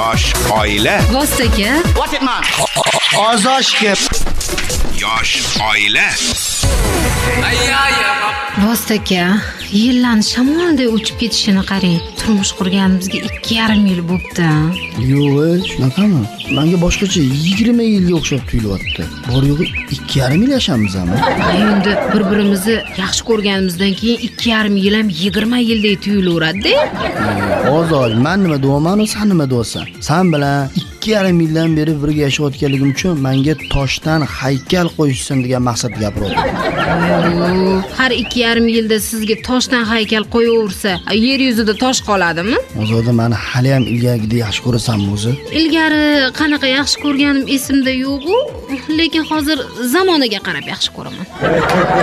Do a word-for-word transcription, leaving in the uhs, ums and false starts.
Yosh oila. Vostaka. What it man? Ozoshga. Yosh oila. Vostaka, yillarni shamolday uchib ketishini qarang. Turmush qurganimizga ikki yarim yil bo'pti. Yo'q, shunaqami? Menga boshqacha yigirma yilga o'xshab tuyulyapti. Bor yo'g'i ikki yarim yil yashamizmi? Endi bir-birimizni yaxshi ko'rganimizdan keyin ikki yarim yil ham yigirma yilday tuyulaveradi-da. Ozol, men nima deyapman, sen nima deyapsan? Sen bilan ikki yarim yildan beri birga yashayotganligim uchun menga toshdan haykal qo'yishsin degan maqsadda gapiryapman. Har ikki yarim yilda sizga toshdan haykal qo'yaversa, yer yuzida tosh qoladimi? Ozoda, meni hali ham ilgarigidek yaxshi ko'rasanmi o'zi? Ilgari qanaqa yaxshi ko'rganim esimda yo'q-ku, lekin hozir zamonaga qarab yaxshi ko'raman.